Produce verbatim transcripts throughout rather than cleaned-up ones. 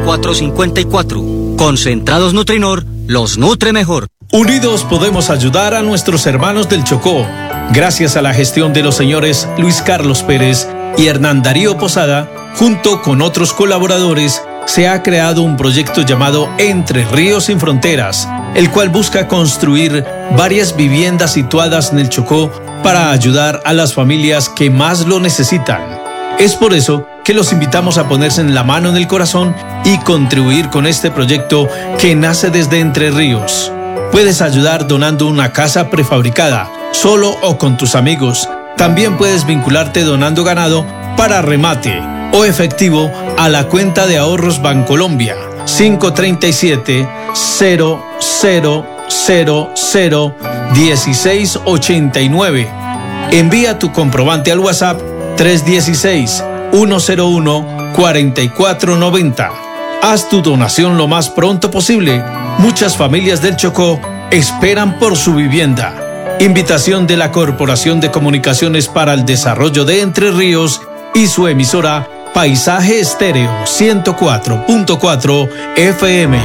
cuatro cinco cuatro. Concentrados Nutrinor los nutre mejor. Unidos podemos ayudar a nuestros hermanos del Chocó. Gracias a la gestión de los señores Luis Carlos Pérez y Hernán Darío Posada, junto con otros colaboradores, se ha creado un proyecto llamado Entre Ríos Sin Fronteras, el cual busca construir varias viviendas situadas en el Chocó para ayudar a las familias que más lo necesitan. Es por eso que los invitamos a ponerse en la mano en el corazón y contribuir con este proyecto que nace desde Entre Ríos. Puedes ayudar donando una casa prefabricada, solo o con tus amigos. También puedes vincularte donando ganado para remate o efectivo a la cuenta de ahorros Bancolombia cinco tres siete, cero cero cero cero, uno seis ocho nueve. Envía tu comprobante al WhatsApp tres uno seis, uno cero uno, cuatro cuatro nueve cero. Haz tu donación lo más pronto posible. Muchas familias del Chocó esperan por su vivienda. Invitación de la Corporación de Comunicaciones para el Desarrollo de Entre Ríos y su emisora Paisaje Estéreo ciento cuatro punto cuatro F M.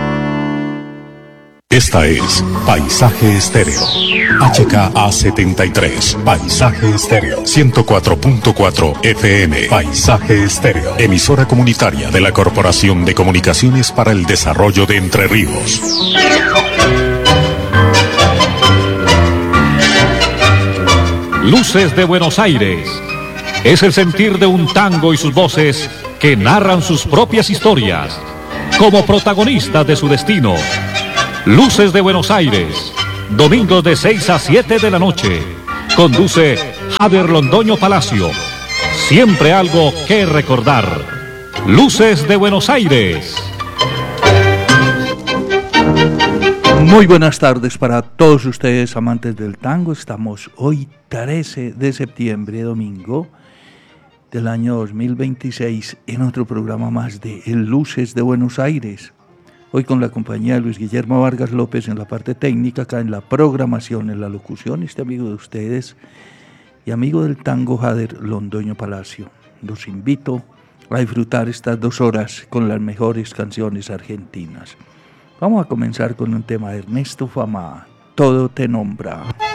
Esta es Paisaje Estéreo. H K A setenta y tres. Paisaje Estéreo ciento cuatro punto cuatro F M. Paisaje Estéreo. Emisora comunitaria de la Corporación de Comunicaciones para el Desarrollo de Entre Ríos. Luces de Buenos Aires. Es el sentir de un tango y sus voces que narran sus propias historias, como protagonistas de su destino. Luces de Buenos Aires, domingos de seis a siete de la noche. Conduce Javier Londoño Palacio. Siempre algo que recordar. Luces de Buenos Aires. Muy buenas tardes para todos ustedes, amantes del tango. Estamos hoy trece de septiembre, domingo del año dos mil veintiséis, en otro programa más de El Luces de Buenos Aires. Hoy con la compañía de Luis Guillermo Vargas López en la parte técnica, acá en la programación, en la locución, este amigo de ustedes y amigo del tango, Jader Londoño Palacio. Los invito a disfrutar estas dos horas con las mejores canciones argentinas. Vamos a comenzar con un tema de Ernesto Fama, Todo te nombra.